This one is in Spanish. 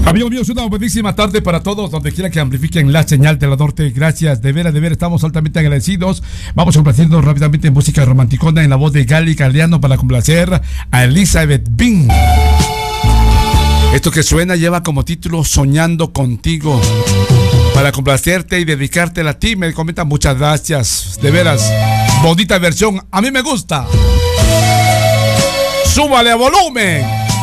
Amigos míos, una buenísima tarde para todos, donde quiera que amplifiquen la señal de la norte. Gracias, de veras, estamos altamente agradecidos. Vamos complaciendo rápidamente en música romanticona en la voz de Gali Galeano para complacer a Elizabeth Bing. Esto que suena lleva como título Soñando Contigo. Para complacerte y dedicártela a ti, me comenta muchas gracias. De veras, bonita versión, a mí me gusta. ¡Súbale volumen!